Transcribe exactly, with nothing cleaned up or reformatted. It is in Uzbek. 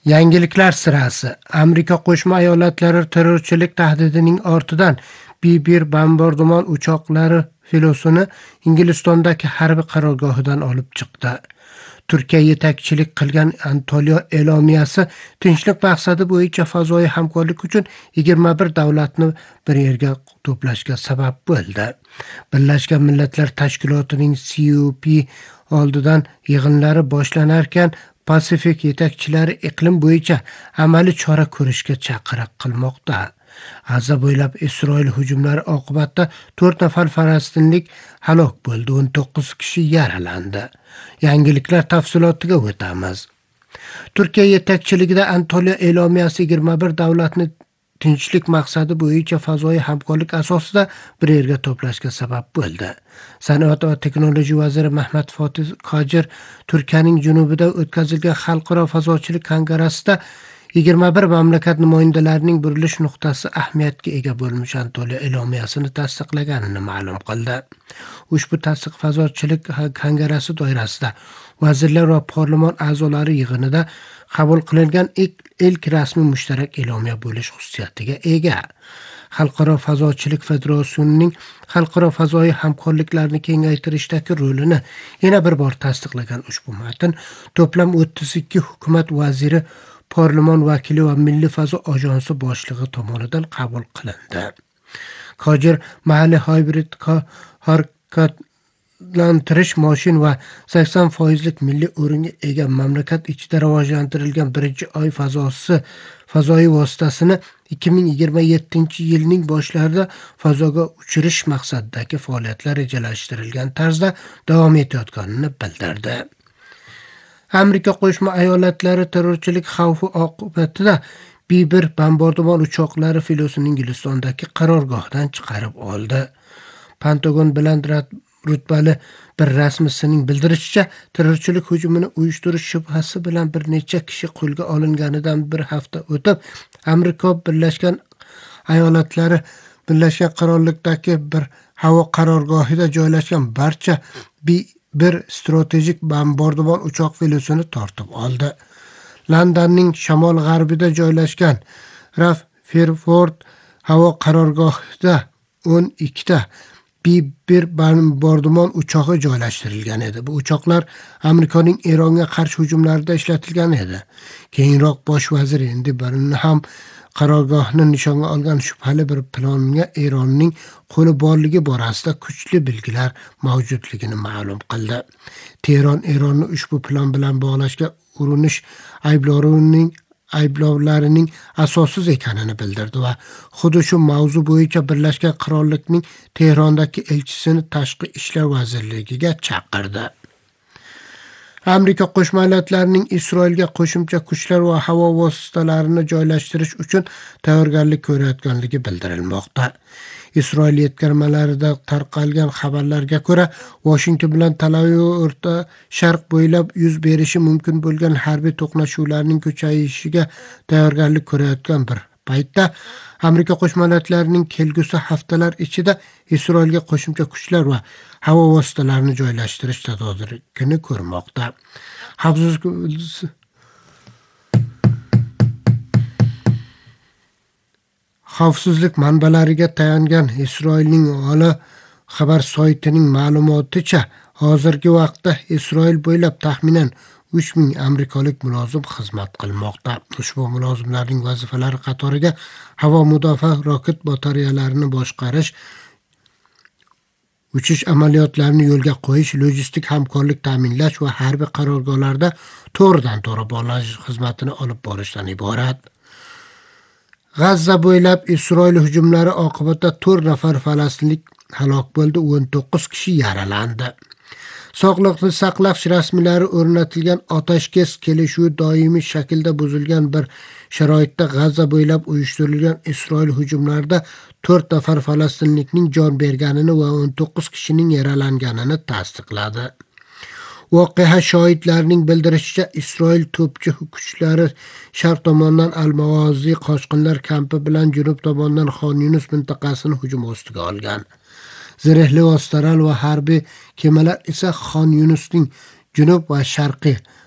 Yangiliklar sirasi. Amerika Qo'shma Eyallatlari terrorchilik tahdidining ortidan B bir bombardimon uchoqlari filosini Ingilistondagi harbiy qarorgohidan olib chiqdi. Turkiya yetakchilik qilgan Antalya e'lomiyasi tinchlik maqsadi bo'yicha fazoviy hamkorlik uchun yigirma bir davlatni bir yerga to'plashga sabab bo'ldi. Birlashgan Millatlar Tashkilotining C O P oldidan yig'inlari boshlanarkan Pasifik yetakchilari iqlim bo'yicha amaliy chora ko'rishga chaqiriq qilmoqda. G'azza bo'ylab Isroil hujumlari oqibatida to'rt nafar falastinlik halok bo'ldi, o'n to'qqiz kishi yaralandi. Yangiliklar tafsilotiga o'tamiz. Turkiya yetakchiligida Antalya e'lomiyasi yigirma bir davlatni tinchlik maqsadi bo'yicha fazoviy hamkorlik asosida bir yerga to'plashga sabab bo'ldi. Sanoat va texnologiya vaziri Mahmad Fatih Kojir Turkiyaning janubida o'tkazilgan xalqaro fazochilik kongressida yigirma bir mamlakat nimoyandalarining burilish nuqtasi ahamiyatga ega bo'lmish Antalya e'lomiyasini tasdiqlaganini ma'lum qildi. Ushbu tasdiq fazochilik kongressi doirasida vazirlar va parlament a'zolari yig'inida qabul qilingan ilk, ilk rasmiy mushtarak e'lomiya bo'lish xususiyatiga ega. Xalqaro fazochilik federatsiyasining xalqaro fazoviy hamkorliklarni kengaytirishdagi rolini yana bir bor tasdiqlagan ushbu matn to'plam o'ttiz ikki hukumat vaziri, parlament vakili va Milliy fazo ajansi boshlig'i tomonidan qabul qilindi. Kojir mahalliy hibrid harakatlantirish mashin va sakson foizlik milliy o'ringa ega mamlakat ichida rivojlantirilgan birinchi oy fazosi fazoviy vositasini ikki ming yigirma yettinchi yilning boshlarida fazoga uchirish maqsadidagi faoliyatlar rejalashtirilgan tarzda davom etayotganini bildirdi. Amerika Qo'shma Eyallatlari terrorchilik xavfi oqibatida B bir bombardimon uchoqlari filosini Ingilistondagi qarorgohdan chiqarib oldi. Pentagon bilan rutbali bir rasmiysining bildirishicha, terrorchilik hujumini uyushtirish shubhasi bilan bir necha kishi qo'lga olinganidan bir hafta o'tib, Amerika Birlashgan Eyallatlari Birlashgan Qirollikdagi bir havo qarorgohida joylashgan barcha B bir strategik bombardimon uchoq filosini tortib oldi. Londonning shimol-g'arbida joylashgan Raf Fairford havo qarorgohida o'n ikkita B bir bombardimon uchog'i joylashtirilgan edi. Bu uchoqlar Amerikaning Eronga qarshi hujumlarida ishlatilgan edi. Keyinroq bosh vazir endi birini ham qarorgohni nishonga olgan shubhali bir planga Eronning qo'li borligi borasida kuchli belgilar mavjudligini ma'lum qildi. Tehron Eronni ushbu plan bilan bog'lashga urinish ayblovlarining ayblovlarining asossiz ekanini bildirdi va xuddi shu mavzu bo'yicha Birlashgan Qirollikning Tehrondagi elchisini Tashqi ishlar vazirligiga chaqirdi. Amerika Qo'shma Eyallatlarining Isroilga qo'shimcha kuchlar va havo vositalarini joylashtirish uchun tayyorgarlik ko'rayotganligi bildirilmoqda. Isroil yetkazmalarida tarqalgan xabarlarga ko'ra, Washington bilan Tel Aviv o'rta sharq bo'ylab yuz berishi mumkin bo'lgan harbiy to'qnashuvlarning kuchayishiga tayyorgarlik ko'rayotgan bir paytda Amerika Qo'shma Eyallatlarining kelgusi haftalar ichida Isroilga qo'shimcha kuchlar va havo vositalarini joylashtirish tadorigini ko'rmoqda. Xavfsizlik Xavfsizlik manbalariga tayangan Isroilning ola xabar saytining ma'lumoticha, hozirgi vaqtda Isroil bo'ylab taxminan uch ming amerikalik mulozim xizmat qilmoqda. Ushbu mulozimlarning vazifalari qatoriga havo mudofaa roket batareyalarini boshqarish, uchish amaliyotlarini yo'lga qo'yish, logistik hamkorlik ta'minlash va harbiy qarorgohlarda to'g'ridan-to'g'ri bog'lanish xizmatini olib borishdan iborat. G'azza bo'ylab Isroil hujumlari oqibatida to'rt nafar falastinlik halok bo'ldi, o'n to'qqiz kishi yaralandi. Sog'liqni saqlash rasmiylari o'rnatilgan otashkes kelishuvi doimiy shaklda buzilgan bir sharoitda G'azza bo'ylab uyushtirilgan Isroil hujumlarida to'rt nafar falastinlikning jon berganini va o'n to'qqiz kishining yaralanganini tasdiqladi. Voqea shohidlarining bildirishicha, Isroil to'pchi kuchlari sharq tomondan Al-Mavazi qochqinlar kampi bilan janub tomondan Xon Yunus mintaqasini hujum ostiga olgan. Zirhli vositalar va harbiy kemalar esa Xon Yunusning janub va sharqiy